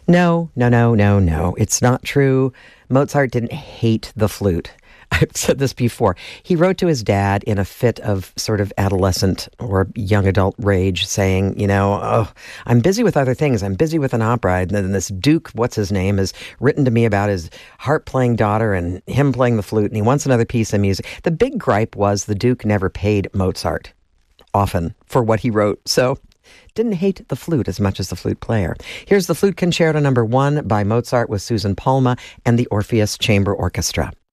No, no, no, no, no. It's not true. Mozart didn't hate the flute. I've said this before. He wrote to his dad in a fit of sort of adolescent or young adult rage saying, oh, I'm busy with other things. I'm busy with an opera. And then this Duke, what's his name, has written to me about his harp-playing daughter and him playing the flute, and he wants another piece of music. The big gripe was the Duke never paid Mozart often for what he wrote. So didn't hate the flute as much as the flute player. Here's the Flute Concerto No. 1 by Mozart with Susan Palma and the Orpheus Chamber Orchestra.